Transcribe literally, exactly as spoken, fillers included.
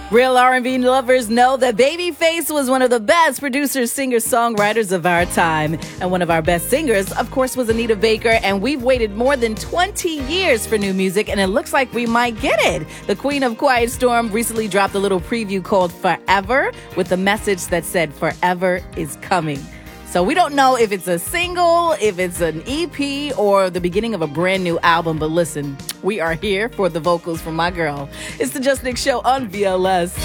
Real R and B lovers know that Babyface was one of the best producers, singers, songwriters of our time. And one of our best singers, of course, was Anita Baker. And we've waited more than twenty years for new music, and it looks like we might get it. The Queen of Quiet Storm recently dropped a little preview called Forever with a message that said Forever is coming. So we don't know if it's a single, if it's an E P, or the beginning of a brand new album. But listen, we are here for the vocals from my girl. It's the Just Nick Show on V L S.